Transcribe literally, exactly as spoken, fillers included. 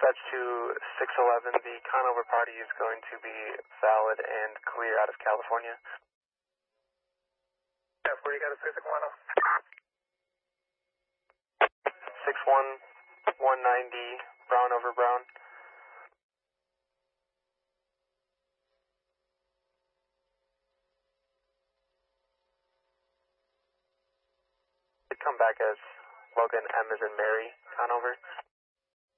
dispatch to six eleven, the Conover party is going to be valid and clear out of California. Yeah, where you got a six one oh? six one one ninety, Brown over Brown. Come back as Logan M as in Mary, Conover.